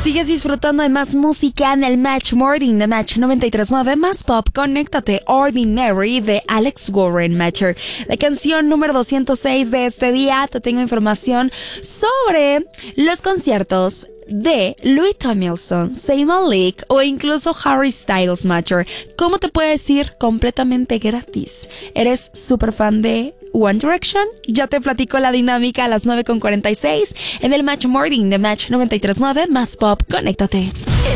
Sigues disfrutando de más música en el Match Morning de Match 93.9, más pop. Conéctate, Ordinary de Alex Warren Matcher. La canción número 206 de este día. Te tengo información sobre los conciertos de Louis Tomlinson, Zayn Malik o incluso Harry Styles Matcher. ¿Cómo te puedes ir completamente gratis? ¿Eres súper fan de One Direction? Ya te platico la dinámica a las 9:46 en el Match Morning de Match 93.9, más pop. Conéctate.